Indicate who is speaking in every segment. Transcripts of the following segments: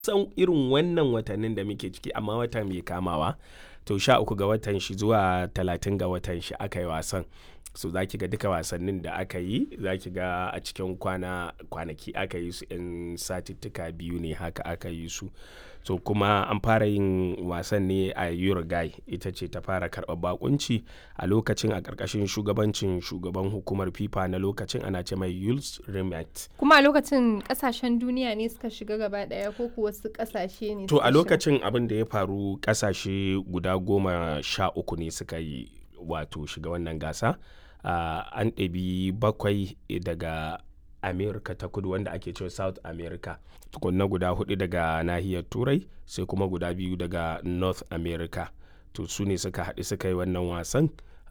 Speaker 1: san irin wannan watannin da muke ciki amma wata mai kamawa to 13 ga watan shi zuwa 30 ga watan shi aka yi wasan. So za ki ga duka wasannin da aka yi za ki ga a cikin kwanaki aka yi su, 'yan satittuka 2 ne haka aka yi su. So kuma an fara yin wasan ne a Uruguay, ita ce ta fara karɓar bakunci a lokacin a ƙarƙashin shugabancin shugaban hukumar FIFA na lokacin ana ce mai Jules Rimet.
Speaker 2: Kuma a lokacin kasashen duniya ne suka shiga gaba daya ko kuwa wasu kasashe ne?
Speaker 1: To a lokacin abin da ya faru kasashe guda 13 ne suka yi wato shiga wannan gasa. An ɗabi 7 daga America ta kudu wanda ake cewa South America, tukunna guda 4 daga nahiyar Turai, sai kuma guda 2 daga North America. To su ne suka haɗu suka yi wannan wasan,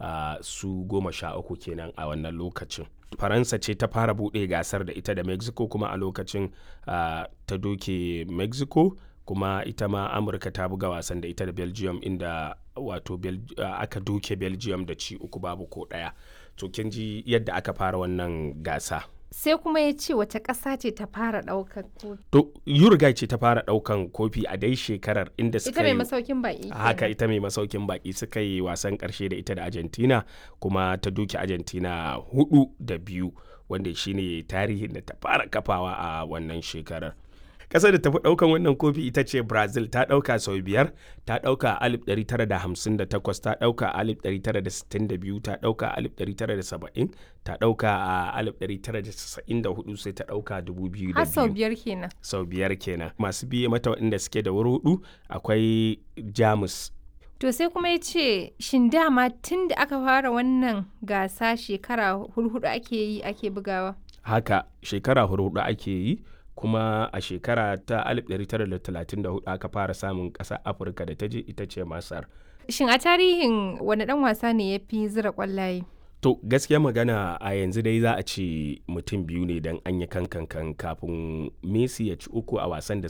Speaker 1: su 13 kenan a wannan lokacin. Faransa ce ta fara buɗe gasar da ita da Mexico, kuma a lokacin ta doke Mexico, kuma ita ma Amurka ta buga wasan da ita da Belgium inda wato aka doke Belgium da ci 3-1. To kin ji yadda aka fara wannan gasa.
Speaker 2: Sai kuma ya ce wace ƙasa ce ta fara ɗaukar kofi?
Speaker 1: To Uruguay ce ta fara ɗaukan kofi a dai shekarar inda suka
Speaker 2: yi. Ita mai masaukin baƙi.
Speaker 1: Haka, ita mai masaukin baƙi suka yi wasan ƙarshe da ita da Argentina, kuma ta doke Argentina 4-2, wanda shine tarihin da ta fara kafawa a wannan shekarar. Ƙasar da ta fi ɗaukan wannan kofi ita ce Brazil, ta ɗauka sau 5, ta ɗauka a 1958, ta ɗauka a 1962, ta ɗauka a 1970, ta ɗauka a 1994, sai ta ɗauka 2002.
Speaker 2: Har sau 5 kenan.
Speaker 1: Sau 5 kenan. Masu biye mata waɗanda suke da wuri 4 akwai Jamus.
Speaker 2: To sai kuma ya ce shin dama tun da aka fara wannan gasa shekara 4 ake bugawa?
Speaker 1: Haka, shekara 4 ake yi. Kuma a shekara ta 1934 aka fara samun ƙasar Afirka da ta je, ita ce Masar.
Speaker 2: Shin a tarihin wani ɗan wasa ne ya fi zira ƙwallaye?
Speaker 1: To gaskiya magana a yanzu dai za a ce mutum biyu ne don an yi kankan kafin Messi ya ci 3 a wasan da